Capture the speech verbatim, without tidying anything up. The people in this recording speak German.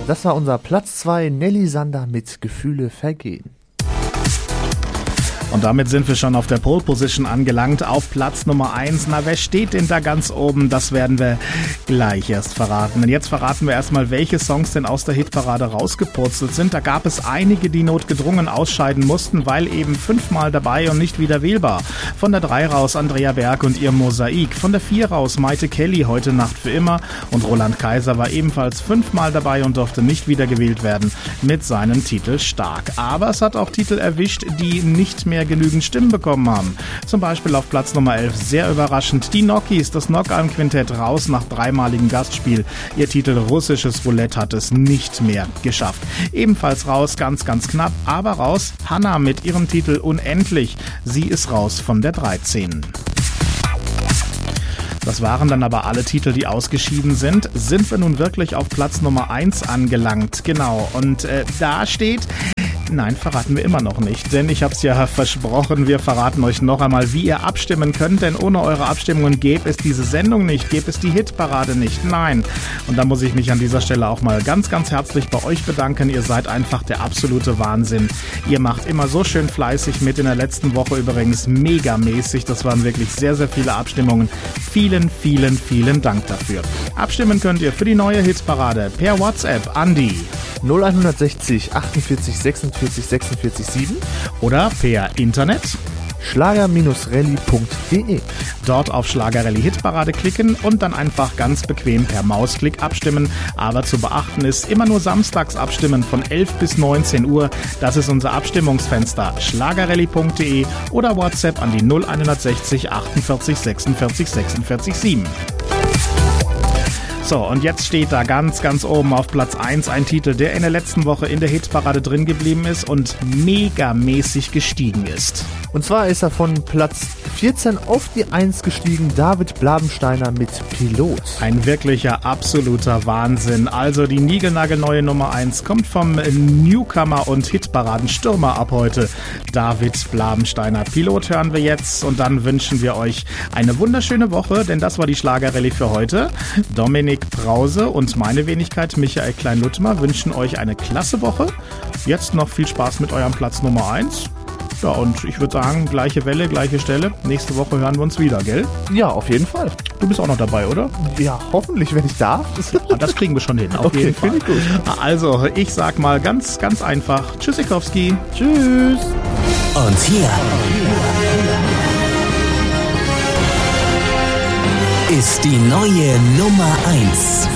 das war unser Platz zwei, Nelly Sander mit Gefühle vergehen. Und damit sind wir schon auf der Pole Position angelangt, auf Platz Nummer eins. Na, wer steht denn da ganz oben? Das werden wir gleich erst verraten. Denn jetzt verraten wir erstmal, welche Songs denn aus der Hitparade rausgepurzelt sind. Da gab es einige, die notgedrungen ausscheiden mussten, weil eben fünfmal dabei und nicht wieder wählbar. Von der drei raus Andrea Berg und ihr Mosaik. Von der vier raus Maite Kelly, Heute Nacht für immer. Und Roland Kaiser war ebenfalls fünfmal dabei und durfte nicht wieder gewählt werden mit seinem Titel Stark. Aber es hat auch Titel erwischt, die nicht mehr genügend Stimmen bekommen haben. Zum Beispiel auf Platz Nummer elf, sehr überraschend, die Nokis, das Knock-Alm-Quintett, raus nach dreimaligem Gastspiel. Ihr Titel Russisches Roulette hat es nicht mehr geschafft. Ebenfalls raus, ganz, ganz knapp, aber raus, Hanna mit ihrem Titel Unendlich. Sie ist raus von der dreizehn. Das waren dann aber alle Titel, die ausgeschieden sind. Sind wir nun wirklich auf Platz Nummer eins angelangt? Genau, und äh, da steht... Nein, verraten wir immer noch nicht, denn ich habe es ja versprochen, wir verraten euch noch einmal, wie ihr abstimmen könnt, denn ohne eure Abstimmungen gäbe es diese Sendung nicht, gäbe es die Hitparade nicht, nein. Und da muss ich mich an dieser Stelle auch mal ganz, ganz herzlich bei euch bedanken, ihr seid einfach der absolute Wahnsinn. Ihr macht immer so schön fleißig mit, in der letzten Woche übrigens megamäßig, das waren wirklich sehr, sehr viele Abstimmungen. Vielen, vielen, vielen Dank dafür. Abstimmen könnt ihr für die neue Hitparade per WhatsApp an die null eins sechzig, achtundvierzig, sechsundvierzig, sechsundvierzig, sieben oder per Internet schlager Rally punkt de. Dort auf Schlager-Rally Hitparade klicken und dann einfach ganz bequem per Mausklick abstimmen. Aber zu beachten ist, immer nur samstags abstimmen von elf bis neunzehn Uhr. Das ist unser Abstimmungsfenster. schlager Rally punkt de oder WhatsApp an die null eins sechzig, achtundvierzig, sechsundvierzig, sechsundvierzig, sieben. So, und jetzt steht da ganz, ganz oben auf Platz eins ein Titel, der in der letzten Woche in der Hitparade drin geblieben ist und megamäßig gestiegen ist. Und zwar ist er von Platz vierzehn auf die eins gestiegen, David Blabensteiner mit Pilot. Ein wirklicher, absoluter Wahnsinn. Also die niegelnagelneue Nummer eins kommt vom Newcomer und Hitparadenstürmer ab heute, David Blabensteiner. Pilot hören wir jetzt und dann wünschen wir euch eine wunderschöne Woche, denn das war die Schlager-Rallye für heute. Dominik Brause und meine Wenigkeit Michael Klein-Luttmer wünschen euch eine klasse Woche. Jetzt noch viel Spaß mit eurem Platz Nummer eins. Ja, und ich würde sagen, gleiche Welle, gleiche Stelle. Nächste Woche hören wir uns wieder, gell? Ja, auf jeden Fall. Du bist auch noch dabei, oder? Ja, hoffentlich, wenn ich darf. Ja, das kriegen wir schon hin, auf okay, jeden Fall. Finde ich gut. Also, ich sag mal ganz, ganz einfach. Tschüssikowski. Tschüss. Und hier ist die neue Nummer eins.